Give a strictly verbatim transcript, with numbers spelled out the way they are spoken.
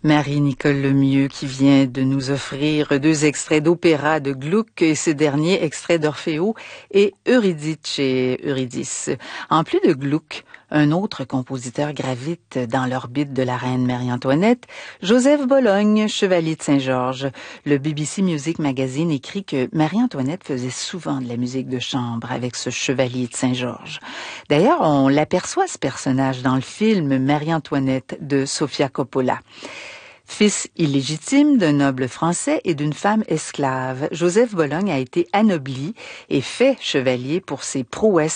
Marie-Nicole Lemieux qui vient de nous offrir deux extraits d'opéra de Gluck et ce dernier extrait d'Orfeo et Eurydice et Eurydice. En plus de Gluck, un autre compositeur gravite dans l'orbite de la reine Marie-Antoinette, Joseph Bologne, chevalier de Saint-Georges. Le B B C Music Magazine écrit que Marie-Antoinette faisait souvent de la musique de chambre avec ce chevalier de Saint-Georges. D'ailleurs, on l'aperçoit ce personnage dans le film Marie-Antoinette de Sofia Coppola. Fils illégitime d'un noble français et d'une femme esclave, Joseph Bologne a été anobli et fait chevalier pour ses prouesses